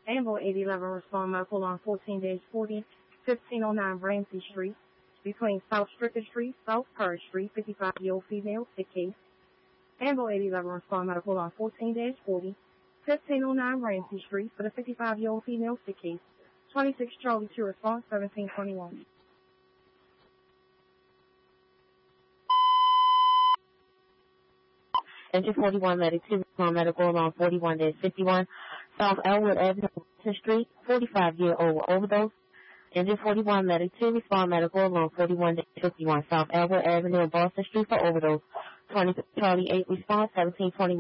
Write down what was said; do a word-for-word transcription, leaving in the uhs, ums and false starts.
Amble eight eleven respond medical on fourteen dash forty, fifteen oh nine Ramsey Street, between South Stricker Street, South Purge Street, fifty-five-year-old female, sick case. Amble eight eleven respond medical on fourteen dash forty, fifteen oh nine Ramsey Street for the fifty-five-year-old female, sick case. twenty-six Charlie two response, seventeen twenty-one. Engine forty-one medic two respond medical on forty-one dash fifty-one, South Elwood Avenue, Boston Street, forty-five-year-old overdose. Engine forty-one medic two respond medical on forty-one dash fifty-one, South Elwood Avenue, Boston Street for overdose. twenty-six Charlie eight response, seventeen twenty-one.